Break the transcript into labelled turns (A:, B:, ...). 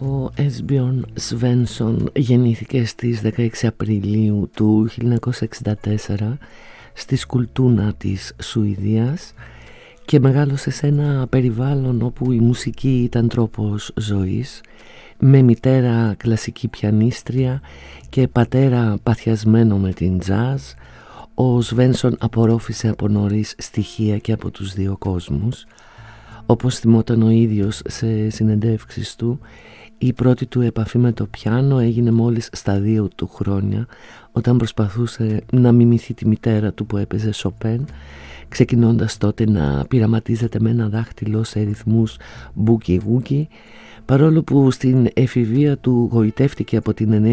A: Ο Έσμπιορν Σβένσον γεννήθηκε στις 16 Απριλίου του 1964 στη Σκουλτούνα της Σουηδίας και μεγάλωσε σε ένα περιβάλλον όπου η μουσική ήταν τρόπος ζωής, με μητέρα κλασική πιανίστρια και πατέρα παθιασμένο με την τζάζ. Ο Σβένσον απορρόφησε από νωρίς στοιχεία και από τους δύο κόσμους. Όπως θυμόταν ο ίδιος σε συνεντεύξεις του, η πρώτη του επαφή με το πιάνο έγινε μόλις στα 2 του χρόνια, όταν προσπαθούσε να μιμηθεί τη μητέρα του που έπαιζε Σοπέν, ξεκινώντας τότε να πειραματίζεται με ένα δάχτυλο σε ρυθμούς μπούκι-γούκι, παρόλο που στην εφηβεία του γοητεύτηκε από την ενέργεια